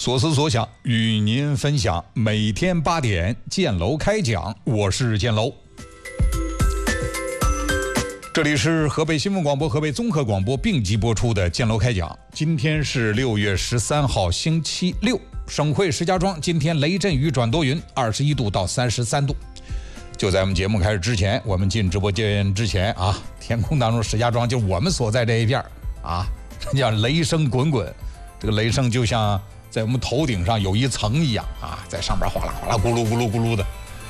所思所想与您分享，每天8点建楼开讲，我是建楼。这里是河北新闻广播、河北综合广播并机播出的建楼开讲。今天是6月13号，星期六。省会石家庄今天雷阵雨转多云，21度到33度。就在我们节目开始之前，我们进直播间之前啊，天空当中石家庄就我们所在这一片啊，叫雷声滚滚。这个雷声就像在我们头顶上有一层一样啊，在上边哗啦哗啦咕噜咕噜咕噜的，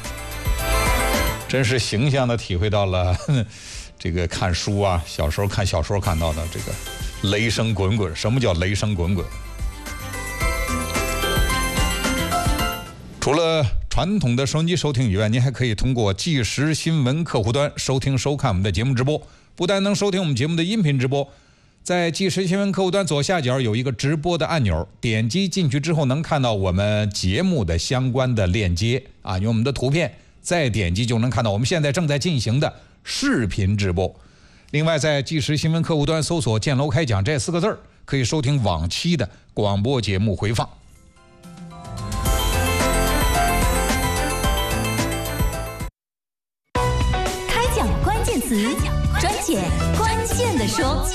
真是形象的体会到了这个看书啊，小时候看小说看到的这个雷声滚滚。什么叫雷声滚滚？除了传统的收音机收听以外，您还可以通过即时新闻客户端收听收看我们的节目直播。不但能收听我们节目的音频直播，在即时新闻客户端左下角有一个直播的按钮，点击进去之后能看到我们节目的相关的链接啊，有我们的图片，再点击就能看到我们现在正在进行的视频直播。另外，在即时新闻客户端搜索“建楼开讲”这4个字，可以收听往期的广播节目回放。 开讲关键词，专解关键的说。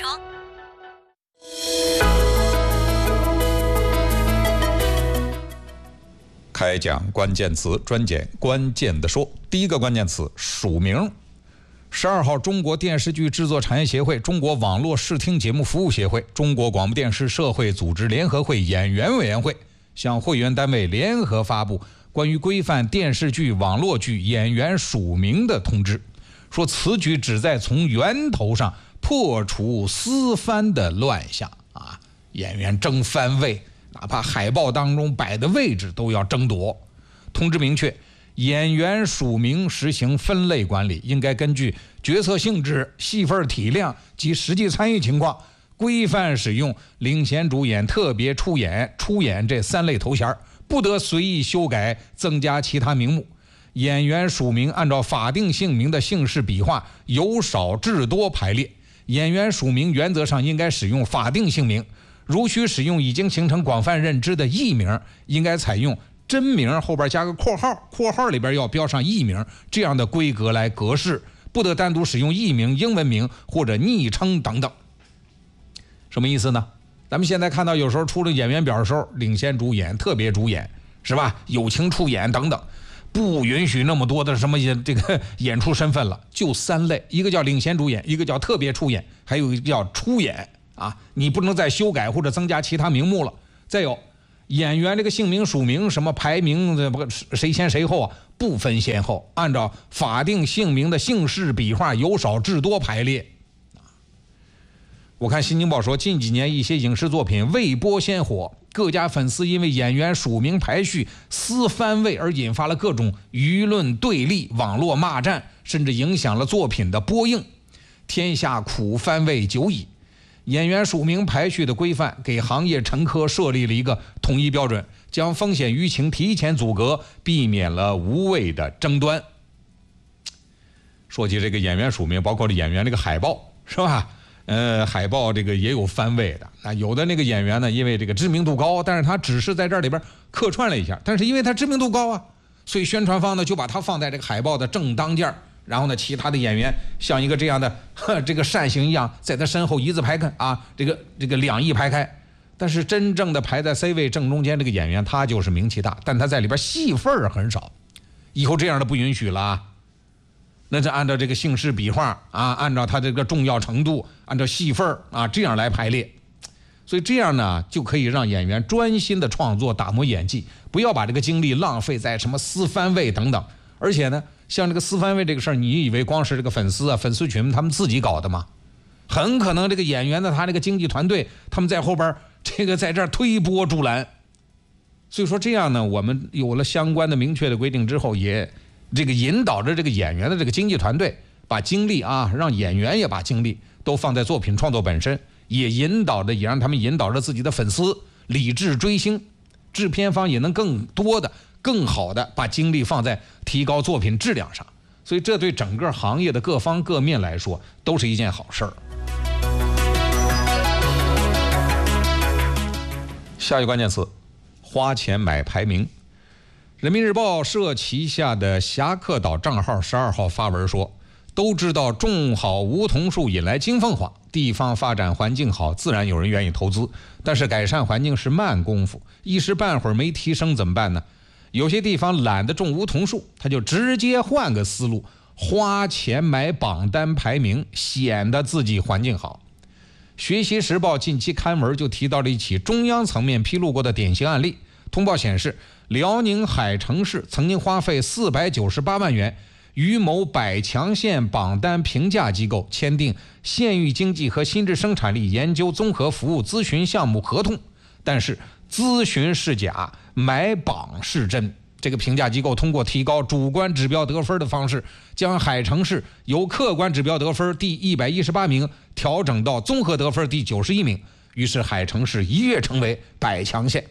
开讲关键词，专解关键的说。第一个关键词：署名。12号，中国电视剧制作产业协会、中国网络视听节目服务协会、中国广播电视社会组织联合会演员委员会向会员单位联合发布关于规范电视剧、网络剧演员署名的通知，说此举旨在从源头上破除私番的乱象啊，演员争番位，哪怕海报当中摆的位置都要争夺。通知明确，演员署名实行分类管理，应该根据角色性质、戏份体量及实际参与情况，规范使用领衔主演、特别出演这3类头衔，不得随意修改增加其他名目。演员署名按照法定姓名的姓氏笔画由少至多排列。演员署名原则上应该使用法定姓名，如需使用已经形成广泛认知的艺名，应该采用真名后边加个括号，括号里边要标上艺名，这样的规格来格式，不得单独使用艺名、英文名或者昵称等等。什么意思呢？咱们现在看到有时候出了演员表的时候，领衔主演、特别主演是吧？友情出演等等，不允许那么多的什么这个演出身份了，就3类，一个叫领衔主演，一个叫特别出演，还有一个叫出演啊，你不能再修改或者增加其他名目了。再有演员这个姓名署名什么排名谁先谁后啊，不分先后，按照法定姓名的姓氏笔画由少至多排列。我看新京报说，近几年一些影视作品未播先火，各家粉丝因为演员署名排序私番位而引发了各种舆论对立、网络骂战，甚至影响了作品的播映。天下苦番位久矣。演员署名排序的规范给行业陈科设立了一个统一标准，将风险舆情提前阻隔，避免了无谓的争端。说起这个演员署名，包括这演员这个海报是吧？海报这个也有番位的啊，有的那个演员呢，因为这个知名度高，但是他只是在这里边客串了一下，但是因为他知名度高啊，所以宣传方呢就把他放在这个海报的正当间，然后呢，其他的演员像一个这样的这个扇形一样，在他身后一字排开啊，这个两翼排开。但是真正的排在 C 位正中间这个演员，他就是名气大，但他在里边戏份很少。以后这样的不允许了啊。那是按照这个姓氏笔画啊，按照他这个重要程度，按照戏份啊这样来排列。所以这样呢，就可以让演员专心的创作，打磨演技，不要把这个精力浪费在什么私番位等等。而且呢，像这个私番位这个事儿，你以为光是这个粉丝啊、粉丝群他们自己搞的吗？很可能这个演员的他这个经纪团队，他们在后边这个在这儿推波助澜。所以说这样呢，我们有了相关的明确的规定之后，也这个引导着这个演员的这个经纪团队把精力啊，让演员也把精力都放在作品创作本身，也让他们引导着自己的粉丝理智追星，制片方也能更多的、更好的把精力放在提高作品质量上。所以这对整个行业的各方各面来说都是一件好事儿。下一个关键词， 花钱买排名。人民日报社旗下的侠客岛账号12号发文说，都知道种好梧桐树引来金凤凰，地方发展环境好，自然有人愿意投资，但是改善环境是慢功夫，一时半会儿没提升怎么办呢？有些地方懒得种梧桐树，他就直接换个思路，花钱买榜单排名，显得自己环境好。学习时报近期刊文就提到了一起中央层面披露过的典型案例。通报显示，辽宁海城市曾经花费498万元与某百强县榜单评价机构签订县域经济和新质生产力研究综合服务咨询项目合同，但是咨询是假，买榜是真。这个评价机构通过提高主观指标得分的方式，将海城市由客观指标得分第118名调整到综合得分第91名，于是海城市一跃成为百强县。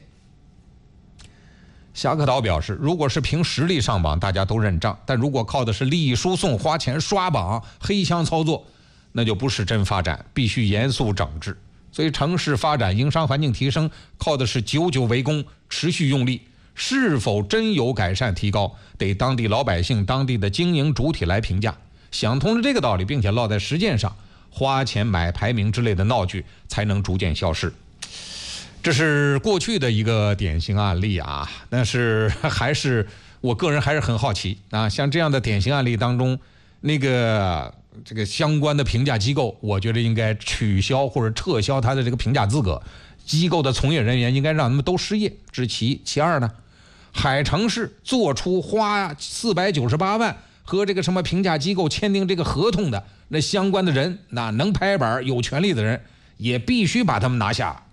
侠客岛表示，如果是凭实力上榜，大家都认账；但如果靠的是利益输送、花钱刷榜、黑箱操作，那就不是真发展，必须严肃整治。所以城市发展、营商环境提升，靠的是久久为功，持续用力。是否真有改善提高，得当地老百姓、当地的经营主体来评价。想通了这个道理，并且落在实践上，花钱买排名之类的闹剧才能逐渐消失。这是过去的一个典型案例啊，但是我个人还是很好奇啊，像这样的典型案例当中，这个相关的评价机构，我觉得应该取消或者撤销他的这个评价资格，机构的从业人员应该让他们都失业，这是其一。其二呢，海城市做出花498万和这个什么评价机构签订这个合同的那相关的人，那能拍板有权利的人也必须把他们拿下。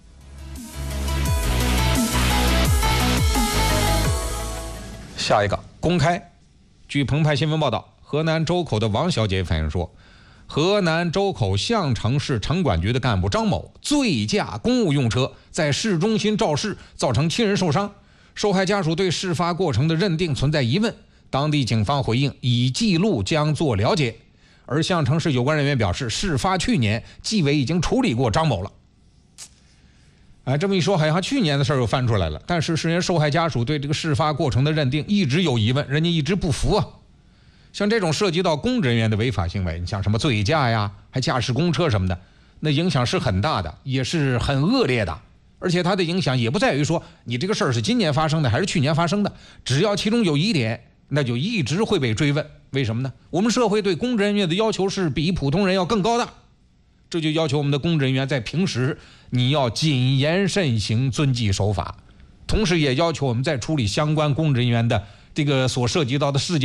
下一个公开。据澎湃新闻报道，河南周口的王小姐反映说，河南周口项城市城管局的干部张某醉驾公务用车在市中心肇事，造成7人受伤。受害家属对事发过程的认定存在疑问，当地警方回应已记录，将做了解。而项城市有关人员表示，事发去年，纪委已经处理过张某了。这么一说，好像去年的事又翻出来了。但是人家受害家属对这个事发过程的认定一直有疑问，人家一直不服啊。像这种涉及到公职人员的违法行为，你像什么醉驾呀，还驾驶公车什么的，那影响是很大的，也是很恶劣的。而且它的影响也不在于说你这个事儿是今年发生的还是去年发生的，只要其中有疑点，那就一直会被追问。为什么呢？我们社会对公职人员的要求是比普通人要更高的，这就要求我们的公职人员在平时你要谨言慎行，遵纪守法，同时也要求我们在处理相关公职人员的这个所涉及到的事件